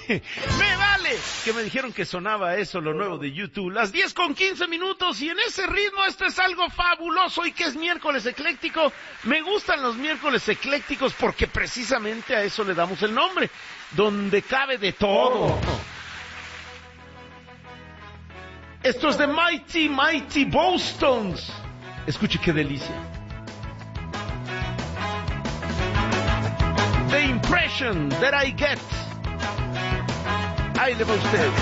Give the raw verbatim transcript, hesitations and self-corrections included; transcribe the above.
Me vale que me dijeron que sonaba eso, lo nuevo de YouTube. Las diez con quince minutos y en ese ritmo esto es algo fabuloso. Y que es miércoles ecléctico. Me gustan los miércoles eclécticos porque precisamente a eso le damos el nombre. Donde cabe de todo. Esto es de Mighty Mighty Bosstones. Escuche qué delicia. The impression that I get. Ahí le va usted.